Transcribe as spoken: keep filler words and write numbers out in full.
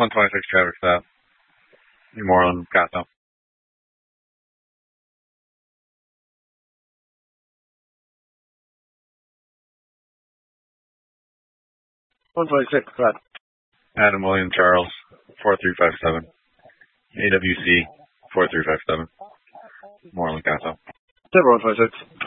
one twenty-six Traffic Stop. New Moreland, Gato. one twenty-six, correct. Adam William Charles, four three five seven. A W C, four three five seven. Moreland, Gato. Zero one twenty-six.